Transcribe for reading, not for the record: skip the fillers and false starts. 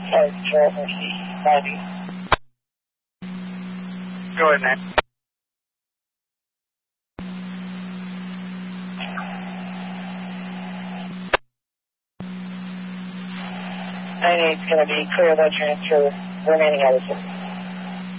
Sorry, Control, Mercy, 90. Go ahead, man. 98's going to be clear of that transfer, remaining out of 6.